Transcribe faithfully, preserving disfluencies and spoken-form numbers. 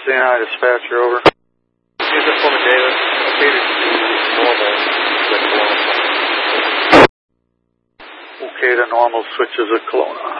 C N I dispatcher, over. Here's the Pullman Davis. Located to normal with Kelowna. Okay to normal, switches at Kelowna.